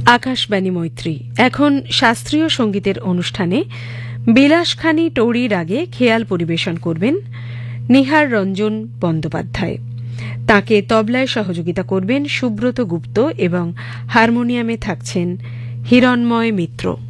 আকাশবাণী মৈত্রী। এখন শাস্ত্রীয় সঙ্গীতের অনুষ্ঠানে বিলাসখানি টৌড়ির আগে খেয়াল পরিবেশন করবেন নিহার রঞ্জন বন্দ্যোপাধ্যায়। তাঁকে তবলায় সহযোগিতা করবেন সুব্রত গুপ্ত এবং হারমোনিয়ামে থাকছেন হিরণময় মিত্র।